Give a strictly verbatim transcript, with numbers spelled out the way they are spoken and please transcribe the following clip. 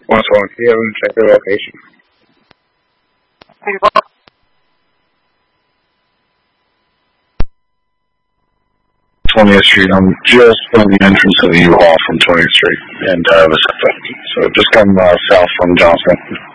What's wrong? Can you have them check their location? twentieth Street. I'm just on the entrance of the U-Haul from twentieth Street and uh, the so just come uh, south from Johnston.